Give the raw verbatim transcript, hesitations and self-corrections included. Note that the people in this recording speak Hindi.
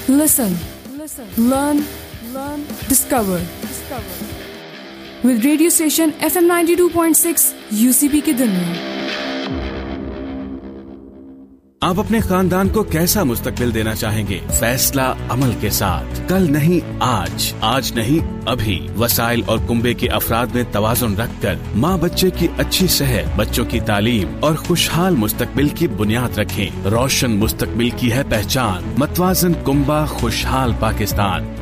Listen, listen, learn, learn, discover. discover. With radio station F M ninety-two point six U C P की दुनिया। आप अपने खानदान को कैसा मुस्तकबिल देना चाहेंगे? फैसला अमल के साथ। कल नहीं आज, आज नहीं अभी। वसाइल और कुंबे के अफराद में तवाजुन रखकर माँ बच्चे की अच्छी सेहत, बच्चों की तालीम और खुशहाल मुस्तकबिल की बुनियाद रखें। रोशन मुस्तकबिल की है पहचान। मतवाजन कुंबा, खुशहाल पाकिस्तान।